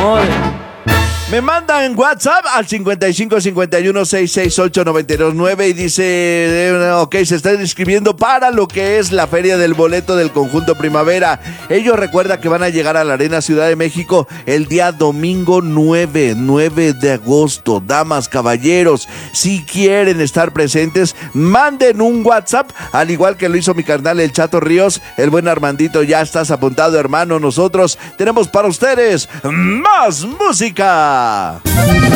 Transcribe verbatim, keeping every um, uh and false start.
amor. Me mandan WhatsApp al cincuenta y cinco cincuenta y uno sesenta y seis ocho noventa y dos nueve y dice, eh, ok, se están inscribiendo para lo que es la feria del boleto del conjunto Primavera. Ellos recuerdan que van a llegar a la Arena Ciudad de México el día domingo nueve de agosto. Damas, caballeros, si quieren estar presentes, manden un WhatsApp, al igual que lo hizo mi carnal el Chato Ríos. El buen Armandito, ya estás apuntado, hermano. Nosotros tenemos para ustedes más música.